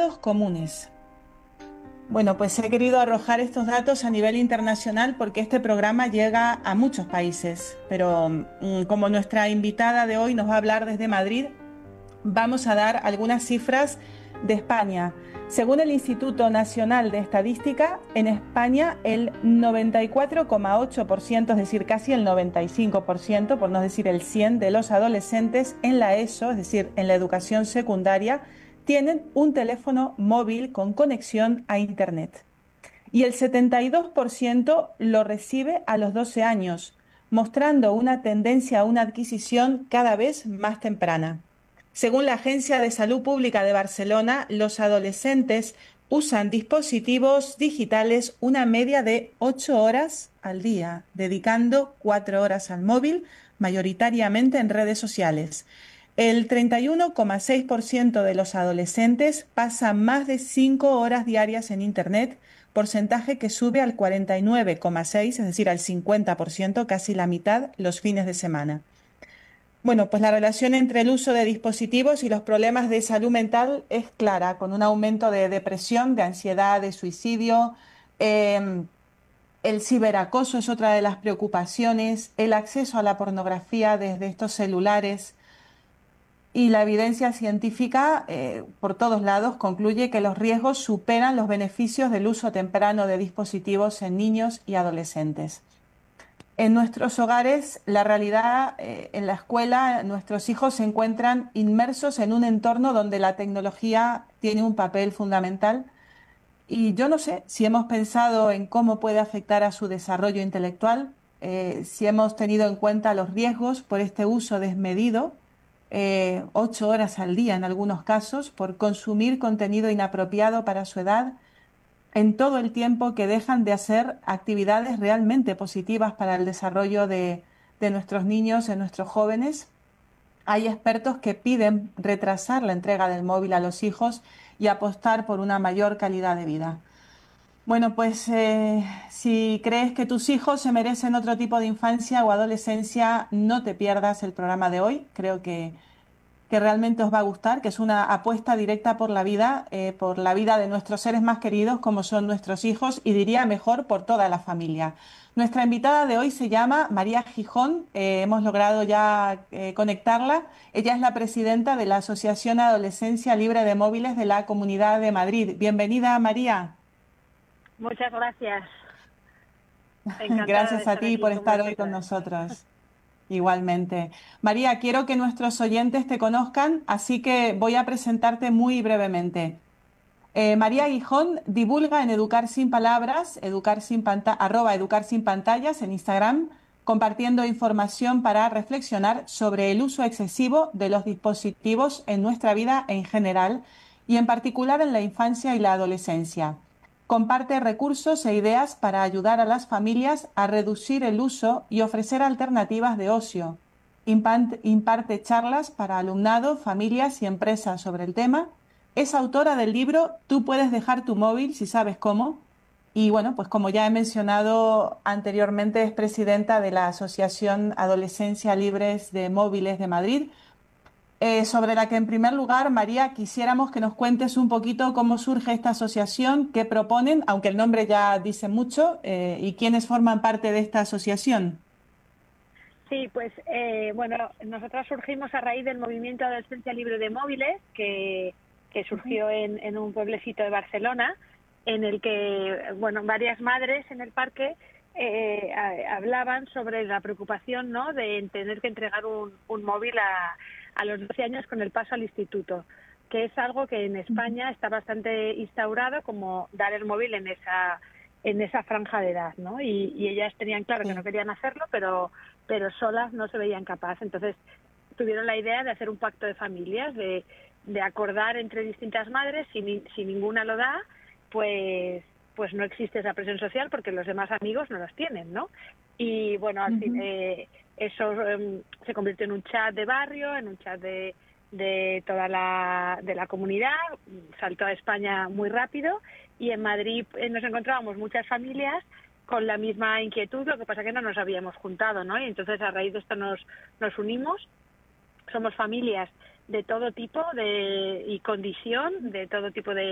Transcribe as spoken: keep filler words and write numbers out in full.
pecados comunes. Bueno, pues he querido arrojar estos datos a nivel internacional porque este programa llega a muchos países, pero mm, como nuestra invitada de hoy nos va a hablar desde Madrid, vamos a dar algunas cifras de España. Según el Instituto Nacional de Estadística, en España el noventa y cuatro coma ocho por ciento, es decir, casi el noventa y cinco por ciento, por no decir el cien por ciento de los adolescentes en la ESO, es decir, en la educación secundaria, tienen un teléfono móvil con conexión a Internet. Y el setenta y dos por ciento lo recibe a los doce años, mostrando una tendencia a una adquisición cada vez más temprana. Según la Agencia de Salud Pública de Barcelona, los adolescentes usan dispositivos digitales una media de ocho horas al día, dedicando cuatro horas al móvil, mayoritariamente en redes sociales. El treinta y uno coma seis por ciento de los adolescentes pasa más de cinco horas diarias en Internet, porcentaje que sube al cuarenta y nueve coma seis por ciento, es decir, al cincuenta por ciento, casi la mitad, los fines de semana. Bueno, pues la relación entre el uso de dispositivos y los problemas de salud mental es clara, con un aumento de depresión, de ansiedad, de suicidio. Eh, el ciberacoso es otra de las preocupaciones, el acceso a la pornografía desde estos celulares. Y la evidencia científica, eh, por todos lados, concluye que los riesgos superan los beneficios del uso temprano de dispositivos en niños y adolescentes. En nuestros hogares, la realidad, eh, en la escuela, nuestros hijos se encuentran inmersos en un entorno donde la tecnología tiene un papel fundamental. Y yo no sé si hemos pensado en cómo puede afectar a su desarrollo intelectual, eh, si hemos tenido en cuenta los riesgos por este uso desmedido, eh, ocho horas al día en algunos casos, por consumir contenido inapropiado para su edad, en todo el tiempo que dejan de hacer actividades realmente positivas para el desarrollo de, de nuestros niños, de nuestros jóvenes. Hay expertos que piden retrasar la entrega del móvil a los hijos y apostar por una mayor calidad de vida. Bueno, pues eh, si crees que tus hijos se merecen otro tipo de infancia o adolescencia, no te pierdas el programa de hoy. Creo que que realmente os va a gustar, que es una apuesta directa por la vida, eh, por la vida de nuestros seres más queridos, como son nuestros hijos, y diría mejor por toda la familia. Nuestra invitada de hoy se llama María Gijón, eh, hemos logrado ya eh, conectarla. Ella es la presidenta de la Asociación Adolescencia Libre de Móviles de la Comunidad de Madrid. Bienvenida, María. Muchas gracias. Encantada de Gracias a estar ti aquí por con estar hoy con vosotras. nosotros. Igualmente. María, quiero que nuestros oyentes te conozcan, así que voy a presentarte muy brevemente. Eh, María Gijón divulga en Educar Sin Palabras, educar sin panta- arroba Educar Sin Pantallas en Instagram, compartiendo información para reflexionar sobre el uso excesivo de los dispositivos en nuestra vida en general y en particular en la infancia y la adolescencia. Comparte recursos e ideas para ayudar a las familias a reducir el uso y ofrecer alternativas de ocio. Imparte, imparte charlas para alumnado, familias y empresas sobre el tema. Es autora del libro Tú puedes dejar tu móvil si sabes cómo. Y bueno, pues como ya he mencionado anteriormente, es presidenta de la Asociación Adolescencia Libres de Móviles de Madrid, eh, sobre la que en primer lugar, María, quisiéramos que nos cuentes un poquito cómo surge esta asociación, qué proponen, aunque el nombre ya dice mucho, eh, y quiénes forman parte de esta asociación. Sí, pues eh, bueno, nosotras surgimos a raíz del movimiento de Adolescencia Libre de Móviles, que, que surgió en, en un pueblecito de Barcelona, en el que, bueno, varias madres en el parque eh, a, hablaban sobre la preocupación, ¿no?, de tener que entregar un, un móvil a, a los doce años con el paso al instituto, que es algo que en España está bastante instaurado, como dar el móvil en esa en esa franja de edad, ¿no? Y, y ellas tenían claro que no Sí. querían hacerlo, pero pero solas no se veían capaces. Entonces tuvieron la idea de hacer un pacto de familias, de, de acordar entre distintas madres, si, ni, si ninguna lo da, pues pues no existe esa presión social porque los demás amigos no los tienen, ¿no? Y bueno, al fin, Ujú. eh, eso eh, se convirtió en un chat de barrio, en un chat de, de toda la, de la comunidad, saltó a España muy rápido y en Madrid eh, nos encontrábamos muchas familias con la misma inquietud, lo que pasa que no nos habíamos juntado, ¿no? Y entonces a raíz de esto nos, nos unimos, somos familias de todo tipo de y condición, de todo tipo de